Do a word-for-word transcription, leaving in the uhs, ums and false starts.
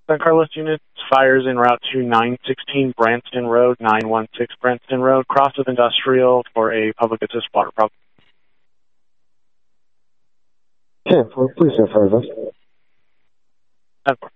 San Carlos units, fires en route to nine sixteen Branston Road, nine one six Branston Road, cross of Industrial for a public assist water problem. ten four, please have fire vest. ten four.